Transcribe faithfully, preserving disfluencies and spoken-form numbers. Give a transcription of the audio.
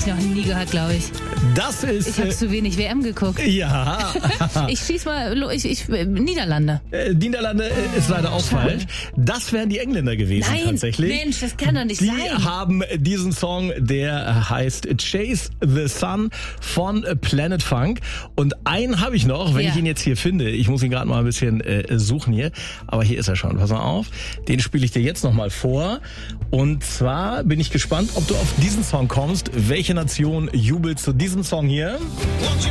ich noch nie gehört, glaube ich. Das ist... Ich habe äh, zu wenig W M geguckt. Ja. Ich schieß mal, lo- ich, ich, Niederlande. Äh, Die Niederlande äh, ist leider auch falsch. Das wären die Engländer gewesen Nein, tatsächlich. Mensch, das kann doch nicht Die sein. haben diesen Song, der heißt Chase the Sun von Planet Funk. Und einen habe ich noch, wenn Ja. ich ihn jetzt hier finde. Ich muss ihn gerade mal ein bisschen äh, suchen hier. Aber hier ist er schon. Pass mal auf. Den spiele ich dir jetzt noch mal vor. Und zwar bin ich gespannt, ob du auf diesen Song kommst. Welche Nation jubelt zu diesem Song hier? Won't you